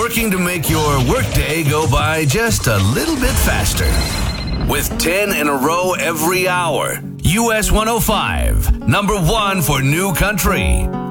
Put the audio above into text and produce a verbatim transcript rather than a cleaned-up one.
working to make your workday go by just a little bit faster. With ten in a row every hour. U S one oh five, number one for new country.